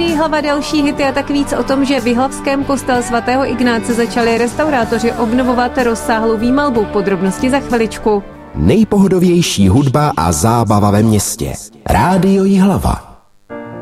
Jihlava další hity a tak víc o tom, že v jihlavském kostele svatého Ignáce začali restaurátoři obnovovat rozsáhlou výmalbu. Podrobnosti za chviličku. Nejpohodovější hudba a zábava ve městě. Rádio Jihlava.